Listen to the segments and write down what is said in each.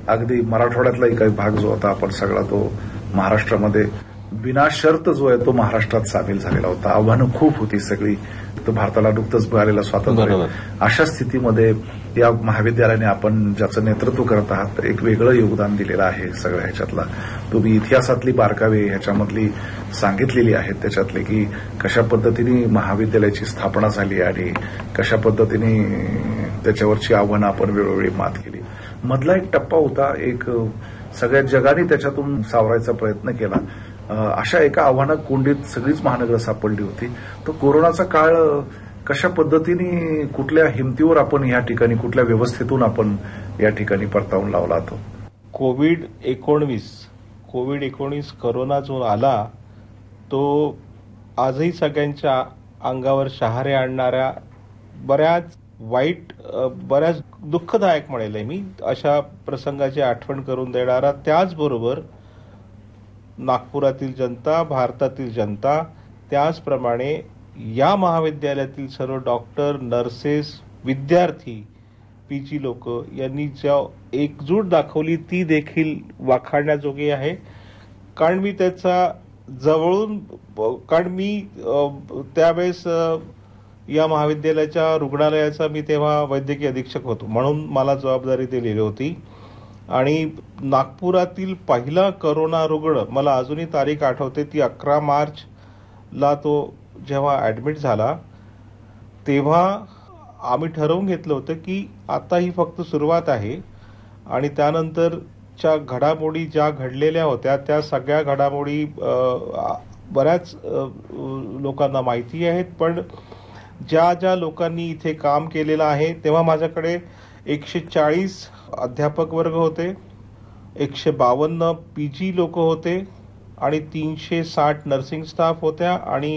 अगदी मराठवाड्यातलाही काही भाग जो होता आपण सगळा तो महाराष्ट्रामध्ये विनाशर्त जो आहे तो महाराष्ट्रात सामील झालेला होता. आव्हानं खूप होती सगळी. तो भारताला नुकतंच मिळालेलं स्वातंत्र्य. अशा स्थितीमध्ये या महाविद्यालयाने आपण ज्याचं नेतृत्व करत आहात एक वेगळं योगदान दिलेलं आहे. सगळ्या ह्याच्यातला तुम्ही इतिहासातली बारकावे ह्याच्यामधली सांगितलेली आहेत त्याच्यातले की कशा पद्धतीने महाविद्यालयाची स्थापना झाली आणि कशा पद्धतीने त्याच्यावरची आव्हानं आपण वेळोवेळी मात केली. मधला एक टप्पा होता, एक सगळ्या जगाने त्याच्यातून सावरायचा प्रयत्न केला. अशा एका आव्हानात कोंडीत सगळीच महानगर सापडली होती. तो कोरोनाचा काळ कशा पद्धतीने कुठल्या हिमतीवर आपण या ठिकाणी कुठल्या व्यवस्थेतून आपण या ठिकाणी परतावून लावला तो कोविड-19 कोरोना जो आला तो आजही सगळ्यांच्या अंगावर शहारे आणणाऱ्या बऱ्याच दुःखदायक म्हणेल मी अशा प्रसंगाची आठवण करून देणारा, त्याचबरोबर नागपुरातील जनता, भारतातील जनता, त्याचप्रमाणे या महाविद्यालयातील सर्व डॉक्टर, नर्सेस, विद्यार्थी, पीजी लोक यांनी ज्या एकजूट दाखवली ती देखील वाखाणण्याजोगी आहे. कारण मी त्याचा जवळून त्यावेळेस या महाविद्यालयाच्या रुग्णालयाचा मी तेव्हा वैद्यकीय अधीक्षक होतो म्हणून मला जबाबदारी दिलेली होती. आणि नागपुरातील पहिला करोना रुग्ण, मला अजूनही तारीख आठवते, ती 11 मार्चला तो जेव्हा ऍडमिट झाला तेव्हा आम्ही ठरवून घेतलं होतं की आता ही फक्त सुरुवात आहे आणि त्यानंतरच्या घडामोडी ज्या घडलेल्या होत्या त्या सगळ्या घडामोडी बऱ्याच लोकांना माहिती आहेत. पण ज्या लोकांनी इथे काम केलेलं आहे तेव्हा माझ्याकडे 140 अध्यापक वर्ग होते, 152 पीजी लोक होते आणि 360 नर्सिंग स्टाफ होत्या आणि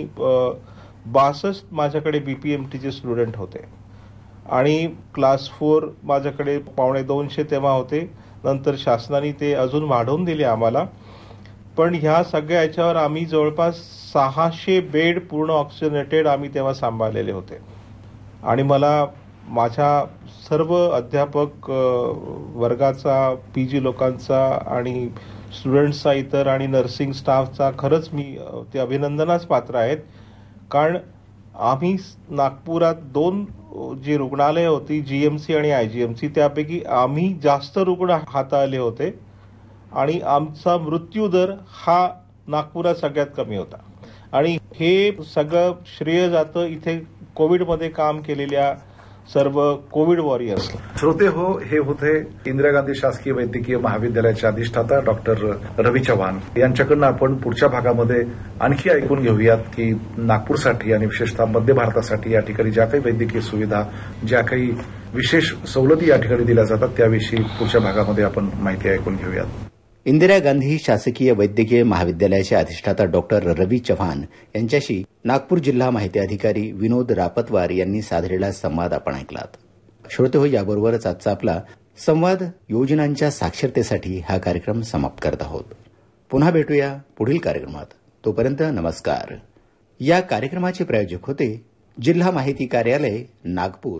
62 माझ्याकडे बीपीएमटीचे स्टुडंट होते आणि क्लास 4 माझ्याकडे 150 तेव्हा होते. नंतर शासनाने ते अजून वाढवून दिले आम्हाला. पण ह्या सगळ्या याच्यावर आम्ही जवळपास 600 बेड पूर्ण ऑक्सिजनेटेड आम्ही तेव्हा सांभाळलेले होते. आणि मला माझ्या सर्व अध्यापक वर्गाचा, पीजी लोकांचा आणि स्टुडंट्सचा इतर आणि नर्सिंग स्टाफचा खरंच मी ते अभिनंदनास पात्र आहेत. कारण आम्ही नागपुरात 2 जी रुग्णालय होती, जीएमसी आणि आयजीएमसी, त्यापैकी आम्ही जास्त रुग्ण हाताळले होते आणि आमचा मृत्यूदर हा नागपुरात सगळ्यात कमी होता. आणि हे सगळं श्रेय जातं इथे कोविडमध्ये काम केलेल्या सर्व कोविड वॉरियर्स. श्रोते हो, हे होते इंदिरा गांधी शासकीय वैद्यकीय महाविद्यालयाचे अधिष्ठाता डॉक्टर रवी चव्हाण यांच्याकडनं. आपण पुढच्या भागामध्ये आणखी ऐकून घेऊयात की नागपूरसाठी आणि विशेषतः मध्य भारतासाठी या ठिकाणी ज्या काही वैद्यकीय सुविधा, ज्या काही विशेष सवलती या ठिकाणी दिल्या जातात त्याविषयी पुढच्या भागामध्ये आपण माहिती ऐकून घेऊयात. इंदिरा गांधी शासकीय वैद्यकीय महाविद्यालयाचे अधिष्ठाता डॉक्टर रवी चव्हाण यांच्याशी नागपूर जिल्हा माहिती अधिकारी विनोद रापतवार यांनी साधलेला संवाद आपण ऐकलात. श्रोते हो, याबरोबरच आजचा आपला संवाद योजनांच्या साक्षरतेसाठी हा कार्यक्रम समाप्त करत आहोत. पुन्हा भेटूया पुढील कार्यक्रमात. तोपर्यंत नमस्कार. या कार्यक्रमाचे प्रायोजक होते जिल्हा माहिती कार्यालय नागपूर.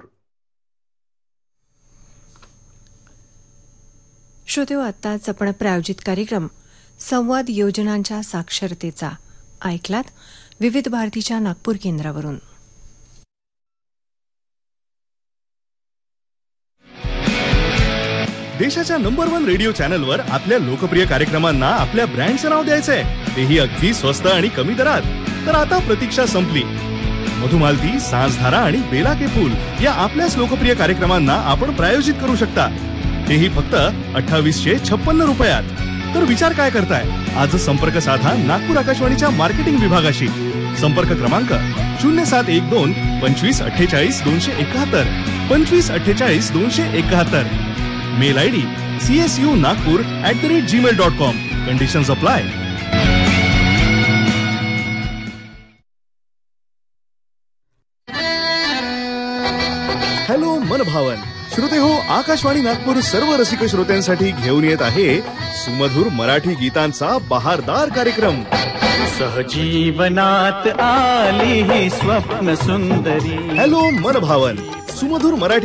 श्रोते हो, आत्ताच आपण प्रायोजित कार्यक्रम संवाद योजनांच्या साक्षरतेचा ऐकलात विविध भारतीच्या नागपूर केंद्रावरून. देशाच्या नंबर 1 रेडिओ चॅनलवर आपल्या लोकप्रिय कार्यक्रमांना आपल्या ब्रँडचं नाव द्यायचंय, तेही अगदी स्वस्त आणि कमी दरात. तर आता प्रतीक्षा संपली. मधुमालती, सांसधारा आणि बेला के फूल या आपल्याच लोकप्रिय कार्यक्रमांना आपण प्रायोजित करू शकता, तेही फक्त 2856 रुपयात. तर विचार काय करताय? आज संपर्क साधा नागपूर आकाशवाणीच्या मार्केटिंग विभागाशी. संपर्क क्रमांक 0712 25 48 271 25 48 271. Mail ID csunagpur@gmail.com. Conditions apply. Hello मनभावन श्रोते हो, आकाशवाणी नागपूर सर्व रसिक श्रोत्यांसाठी घेऊन येत आहे सुमधुर मराठी गीतांचा बहारदार कार्यक्रम. सहजीवनात आली ही स्वप्न सुंदरी. हॅलो मनभावन, सुमधुर मराठी